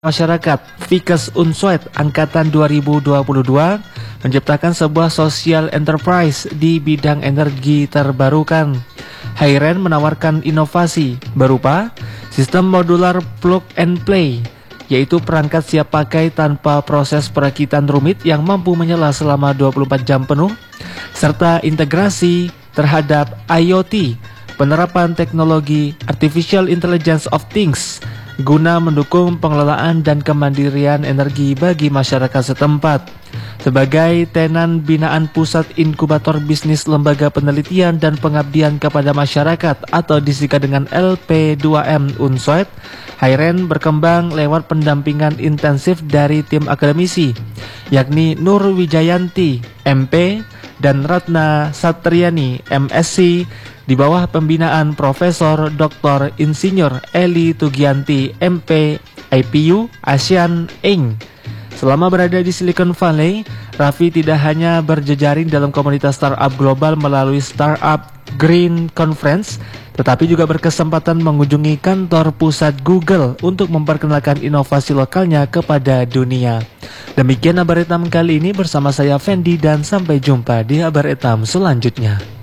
Masyarakat Vickers Unswet Angkatan 2022 menciptakan sebuah social enterprise di bidang energi terbarukan. Hairen menawarkan inovasi berupa sistem modular plug and play, yaitu perangkat siap pakai tanpa proses perakitan rumit yang mampu menyala selama 24 jam penuh, serta integrasi terhadap IoT, penerapan teknologi Artificial Intelligence of Things, guna mendukung pengelolaan dan kemandirian energi bagi masyarakat setempat. Sebagai tenan binaan Pusat Inkubator Bisnis Lembaga Penelitian dan Pengabdian kepada Masyarakat atau disingkat dengan LP2M Unswet, Hairen berkembang lewat pendampingan intensif dari tim akademisi, yakni Nur Wijayanti, MP, dan Ratna Satriani, MSc, di bawah pembinaan Profesor Dr. Insinyur Eli Tugianti, MP, IPU, ASEAN, Inc. Selama berada di Silicon Valley, Raffi tidak hanya berjejaring dalam komunitas startup global melalui Startup Green Conference, tetapi juga berkesempatan mengunjungi kantor pusat Google untuk memperkenalkan inovasi lokalnya kepada dunia. Demikian kabar hitam kali ini bersama saya Fendi, dan sampai jumpa di kabar hitam selanjutnya.